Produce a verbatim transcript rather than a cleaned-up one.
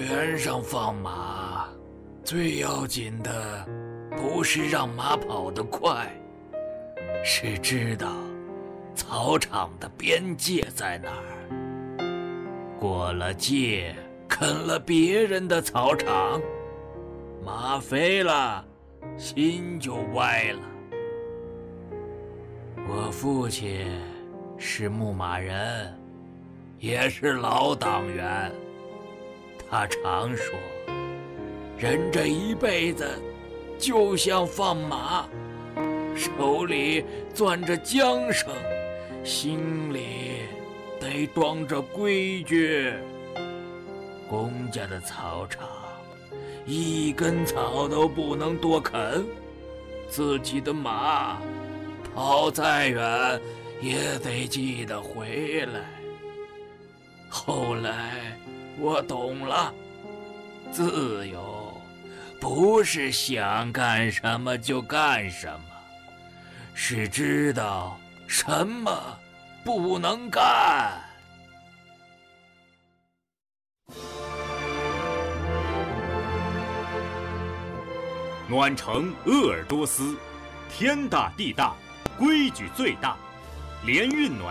原上放马，最要紧的不是让马跑得快，是知道草场的边界在哪儿。过了界，啃了别人的草场，马飞了，心就歪了。我父亲是牧马人，也是老党员。他常说，人这一辈子就像放马，手里攥着缰绳，心里得装着规矩。公家的草场，一根草都不能多啃，自己的马跑再远也得记得回来。后来我懂了，自由不是想干什么就干什么，是知道什么不能干。 暖城鄂尔多斯，天大地大，规矩最大，联运暖